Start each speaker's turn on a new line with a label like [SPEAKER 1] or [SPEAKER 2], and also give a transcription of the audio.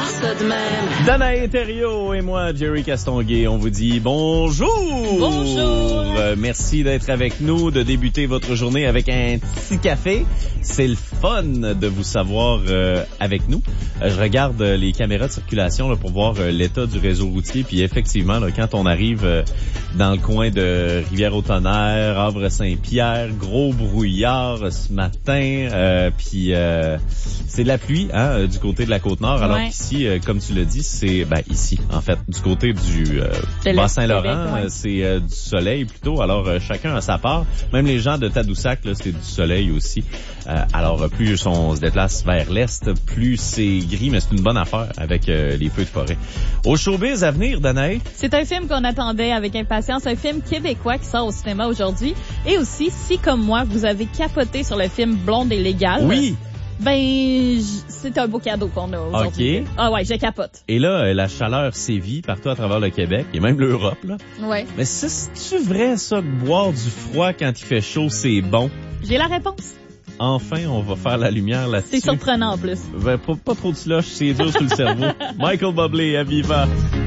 [SPEAKER 1] ça de même.
[SPEAKER 2] Danae Thériault et moi, Jerry Castonguay, on vous dit bonjour!
[SPEAKER 3] Bonjour!
[SPEAKER 2] Merci d'être avec nous, de débuter votre journée avec un petit café. C'est le fun de vous savoir avec nous. Je regarde les caméras de circulation là, pour voir l'état du réseau routier. Puis effectivement, là, quand on arrive dans le coin de Rivière-au-Tonnerre, Havre-Saint-Pierre, gros brouillard ce matin. Puis c'est de la pluie du côté de la Côte-Nord. Alors qu'ici, comme tu l'as dit, c'est ici, en fait, du côté du Bas-Saint-Laurent, c'est du soleil plutôt. Alors chacun a sa part. Même les gens de Tadoussac, là, c'est du soleil aussi. Alors plus on se déplace vers l'est, plus c'est gris, mais c'est une bonne affaire avec les feux de forêt. Au showbiz à venir, Danae.
[SPEAKER 3] C'est un film qu'on attendait avec impatience, un film québécois qui sort au cinéma aujourd'hui. Et aussi, si comme moi, vous avez capoté sur le film Blonde et légale.
[SPEAKER 2] Oui.
[SPEAKER 3] C'est un beau cadeau qu'on a aujourd'hui.
[SPEAKER 2] OK.
[SPEAKER 3] Ah ouais, je capote.
[SPEAKER 2] Et là, la chaleur sévit partout à travers le Québec et même l'Europe, là.
[SPEAKER 3] Ouais.
[SPEAKER 2] Mais c'est-tu vrai, ça, que boire du froid quand il fait chaud, c'est bon?
[SPEAKER 3] J'ai la réponse.
[SPEAKER 2] Enfin, on va faire la lumière là-dessus.
[SPEAKER 3] C'est surprenant en plus.
[SPEAKER 2] Pas trop de slush, c'est dur sur le cerveau. Michael Bublé, à Viva.